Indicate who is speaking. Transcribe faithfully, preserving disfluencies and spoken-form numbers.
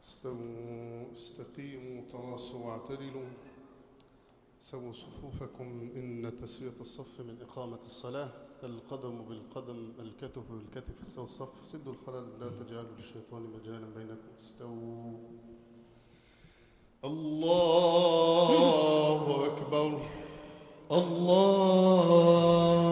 Speaker 1: استووا استقيموا تراصوا واعتدلوا سووا صفوفكم. إن تسوية الصف من إقامة الصلاة. القدم بالقدم الكتف بالكتف. استووا الصف سدوا الخلل لا تجعلوا للشيطان مجالا بينكم. استووا. الله أكبر.
Speaker 2: الله